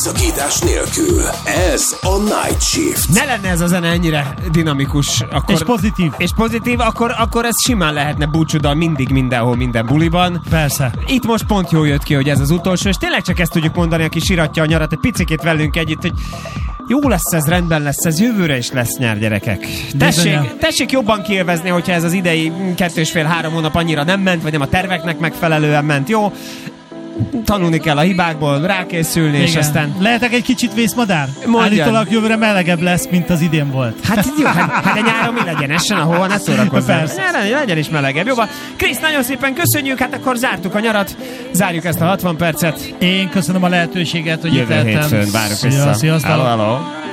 megszakítás nélkül. Ez a Night Shift. Ne lenne ez a zene ennyire dinamikus. Akkor, és pozitív, akkor ez simán lehetne búcsúddal mindig, mindenhol, minden buliban. Persze. Itt most pont jól jött ki, hogy ez az utolsó, és tényleg csak ezt tudjuk mondani, aki siratja a nyarat, egy picikét velünk együtt, hogy jó lesz ez, rendben lesz ez, jövőre is lesz nyár, gyerekek. Tessék jobban kiélvezni, hogyha ez az idei 2,5-3 hónap annyira nem ment, vagy nem a terveknek megfelelően ment, jó? Tanulni kell a hibákból, rákészülni, és aztán... Lehetek egy kicsit vészmadár? Állítólag jövőre melegebb lesz, mint az idén volt. Hát jó, hát a nyáron mi legyen? Essen, ahova ne szórakozzál. Legyen is melegebb. Jó, Krisz, nagyon szépen köszönjük, hát akkor zártuk a nyarat, zárjuk ezt a 60 percet. Én köszönöm a lehetőséget, hogy itt jövő hétfőn várjuk vissza. Sziasztok! Hello.